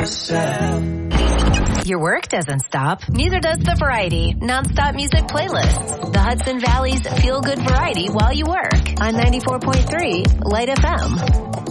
yourself. Your work doesn't stop. Neither does the Variety nonstop music playlist. The Hudson Valley's feel-good variety while you work on 94.3 Light FM.